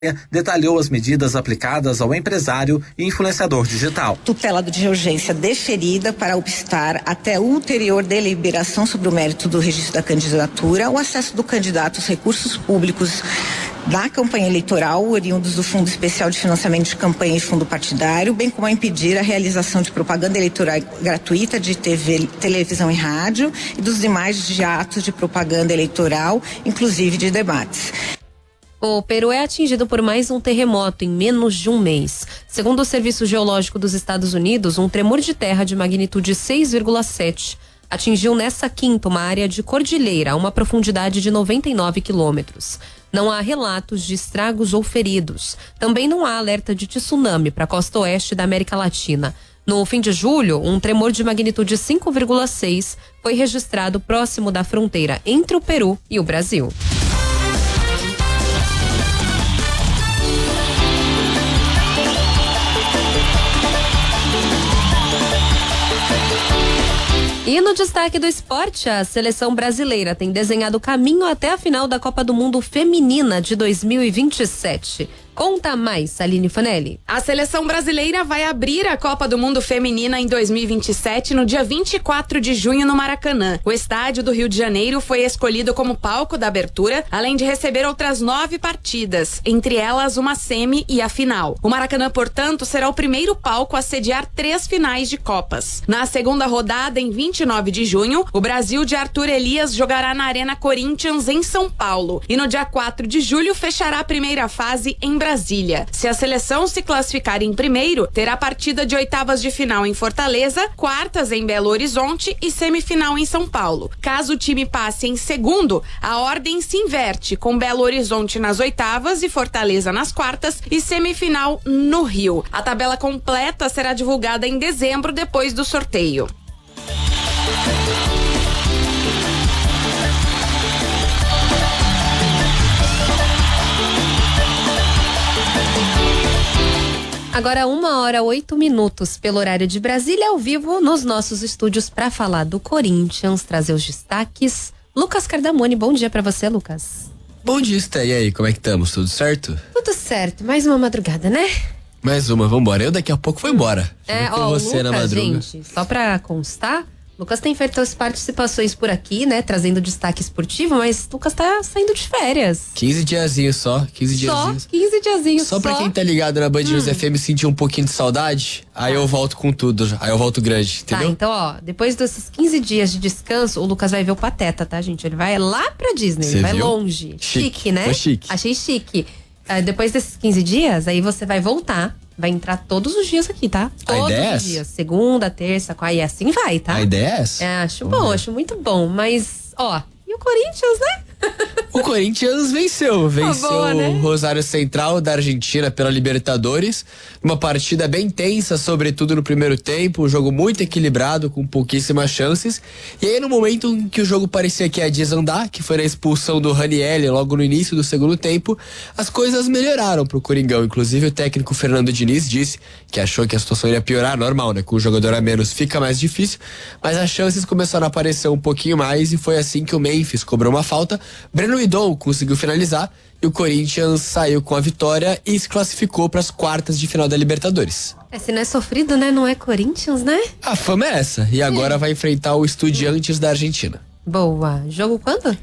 detalhou as medidas aplicadas ao empresário e influenciador digital. Tutela de urgência deferida para obstar até ulterior deliberação sobre o mérito do registro da candidatura, o acesso do candidato aos recursos públicos da campanha eleitoral, oriundos do Fundo Especial de Financiamento de Campanha e Fundo Partidário, bem como a impedir a realização de propaganda eleitoral gratuita de TV, televisão e rádio e dos demais atos de propaganda eleitoral, inclusive de debates. O Peru é atingido por mais um terremoto em menos de um mês. Segundo o Serviço Geológico dos Estados Unidos, um tremor de terra de magnitude 6,7 atingiu nessa quinta uma área de cordilheira a uma profundidade de 99 quilômetros. Não há relatos de estragos ou feridos. Também não há alerta de tsunami para a costa oeste da América Latina. No fim de julho, um tremor de magnitude 5,6 foi registrado próximo da fronteira entre o Peru e o Brasil. E no destaque do esporte, a seleção brasileira tem desenhado o caminho até a final da Copa do Mundo Feminina de 2027. Conta mais, Aline Fanelli. A seleção brasileira vai abrir a Copa do Mundo Feminina em 2027 no dia 24 de junho no Maracanã. O estádio do Rio de Janeiro foi escolhido como palco da abertura, além de receber outras 9 partidas, entre elas uma semi e a final. O Maracanã, portanto, será o primeiro palco a sediar 3 finais de Copas. Na segunda rodada, em 29 de junho, o Brasil de Arthur Elias jogará na Arena Corinthians em São Paulo. E no dia 4 de julho, fechará a primeira fase em Brasília. Se a seleção se classificar em primeiro, terá partida de oitavas de final em Fortaleza, quartas em Belo Horizonte e semifinal em São Paulo. Caso o time passe em segundo, a ordem se inverte, com Belo Horizonte nas oitavas e Fortaleza nas quartas e semifinal no Rio. A tabela completa será divulgada em dezembro, depois do sorteio. Agora 1h08 pelo horário de Brasília, ao vivo nos nossos estúdios para falar do Corinthians, trazer os destaques. Lucas Cardamone, bom dia para você, Lucas. Bom dia, Sté. E aí, como é que estamos? Tudo certo? Tudo certo, mais uma madrugada, né? Mais uma, vambora. Eu daqui a pouco vou embora. Você Lucas, na madruga. Gente, só pra constar, Lucas tem feito as participações por aqui, né? Trazendo destaque esportivo, mas Lucas tá saindo de férias. 15 diazinhos só, 15 diazinhos. Só 15 diazinhos só. Pra quem tá ligado na Band News FM sentir um pouquinho de saudade, aí eu volto com tudo, aí eu volto grande, entendeu? Tá, então ó, depois desses 15 dias de descanso, o Lucas vai ver o Pateta, tá, gente? Ele vai lá pra Disney, ele vai longe. Chique, né? Foi chique. Achei chique. Depois desses 15 dias, aí você vai voltar. Vai entrar todos os dias aqui, tá? Todos os dias. Segunda, terça, quarta, e assim vai, tá? A ideia é essa? Acho bom, acho muito bom. Mas, ó, e o Corinthians, né? O Corinthians venceu boa, né? O Rosário Central da Argentina pela Libertadores, uma partida bem tensa, sobretudo no primeiro tempo, um jogo muito equilibrado, com pouquíssimas chances, e aí no momento em que o jogo parecia que ia desandar, que foi na expulsão do Ranieri logo no início do segundo tempo, as coisas melhoraram pro Coringão. Inclusive o técnico Fernando Diniz disse que achou que a situação iria piorar, normal, né? Com o jogador a menos fica mais difícil, mas as chances começaram a aparecer um pouquinho mais, e foi assim que o Memphis cobrou uma falta, Breno Idol conseguiu finalizar e o Corinthians saiu com a vitória e se classificou para as quartas de final da Libertadores. Se não é sofrido, né? Não é Corinthians, né? A fama é essa. E agora vai enfrentar o Estudiantes da Argentina. Boa. Jogo quando?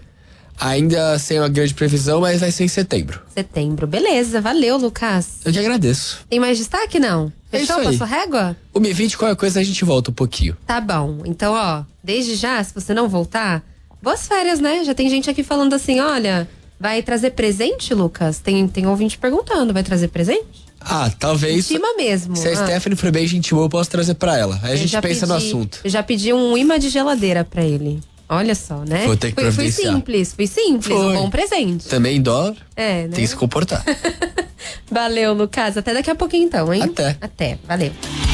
Ainda sem uma grande previsão, mas vai ser em setembro. Setembro. Beleza. Valeu, Lucas. Eu que agradeço. Tem mais destaque, não? Fechou? Passou régua? O Me20, qualquer coisa, a gente volta um pouquinho. Tá bom. Então, ó, desde já, se você não voltar, boas férias, né? Já tem gente aqui falando assim, olha, vai trazer presente, Lucas? Tem ouvinte perguntando, vai trazer presente? Ah, talvez. Estima mesmo. Se a Stephanie for bem gente boa, eu posso trazer pra ela. Aí a gente pensa no assunto. Eu já pedi um imã de geladeira pra ele. Olha só, né? Vou ter que providenciar. Fui simples, um bom presente. Também dólar, né? Tem que se comportar. Valeu, Lucas. Até daqui a pouquinho então, hein? Até, valeu.